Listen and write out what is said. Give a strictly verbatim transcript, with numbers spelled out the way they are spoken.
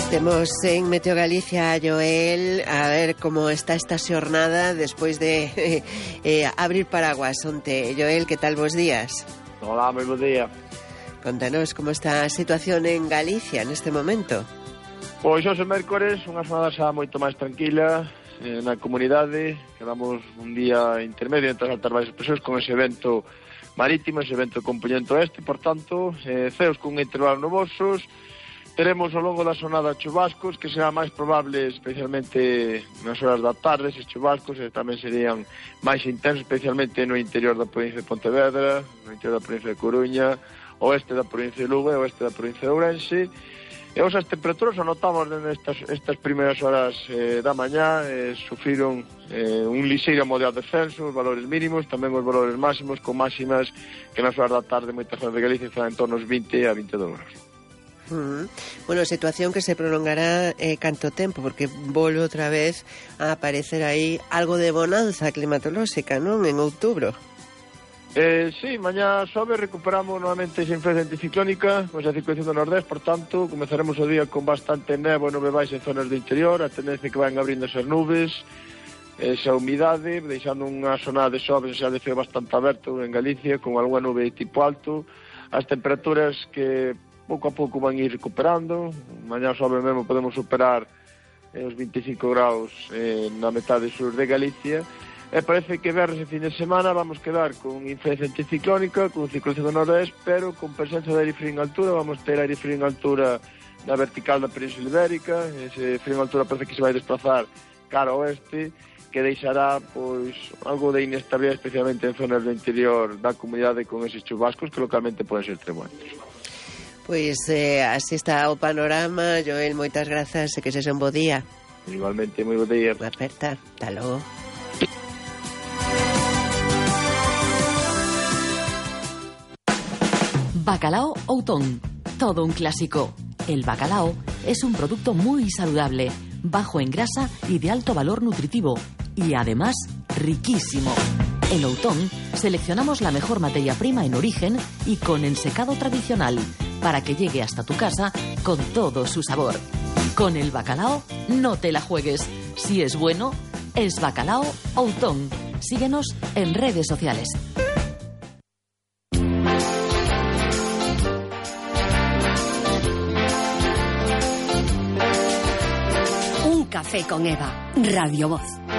Temos en Meteo Galicia a Joel a ver como está esta xornada despois de eh, eh, abrir paraguas onte. Joel, que tal, bos días? Hola, moi bo día. Contanos como está a situación en Galicia neste momento. Pois hoxe mércores, unha xornada xa moito máis tranquila eh, na comunidade. Quedamos un día intermedio entre as altas baixas presións con ese evento marítimo, ese evento con compoñente oeste, por tanto, eh, ceos con intervalos nubosos. Teremos ao longo da xornada chubascos, que será máis probable especialmente nas horas da tarde, esses chubascos e tamén serían máis intensos, especialmente no interior da provincia de Pontevedra, no interior da provincia de Coruña, oeste da provincia de Lugo e oeste da provincia de Ourense. E os as temperaturas anotamos nestas estas primeiras horas eh, da mañá, eh, sufriron eh, un lixeiro a moderado descenso, os valores mínimos, tamén os valores máximos, con máximas que nas horas da tarde moitas zonas de Galicia están en torno aos vinte a vinte e dous graus. Uh-huh. Bueno, situación que se prolongará eh, canto tempo, porque volve outra vez a aparecer aí algo de bonanza climatolóxica, non? En outubro. Eh, sí, mañá sobe, recuperamos novamente esa influencia anticiclónica, con esa circulación do nordés, por tanto, comezaremos o día con bastante néboa e nube baixa en zonas do interior, a tendencia que van abrindo esas nubes, esa humidade, deixando unha zona de xoves xa de feo bastante aberto en Galicia, con algunha nube de tipo alto, as temperaturas que pouco a pouco van ir recuperando. Mañá sobre mesmo podemos superar eh, os vinte e cinco graus eh, na metade sur de Galicia, e parece que verres e fin de semana vamos quedar con influencia anticiclónica, con circulación do nordés, pero con presencia de aire frío en altura. Vamos ter aire frío en altura na vertical da Península Ibérica, ese frío en altura parece que se vai desplazar cara ao oeste, que deixará pois algo de inestabilidade, especialmente en zonas do interior da comunidade, con eses chubascos que localmente poden ser trebuantes. Pois eh, así está o panorama. Joel, moitas grazas e que sexa un bo día. Igualmente, moi bo día. Aperta, hasta logo. Bacalao Outón, todo un clásico. El bacalao es un producto muy saludable, bajo en grasa y de alto valor nutritivo, y además riquísimo. En Outón seleccionamos la mejor materia prima en origen y con ensecado tradicional, para que llegue hasta tu casa con todo su sabor. Con el bacalao no te la juegues. Si es bueno, es Bacalao Outón. Síguenos en redes sociales. Un café con Eva, Radio Voz.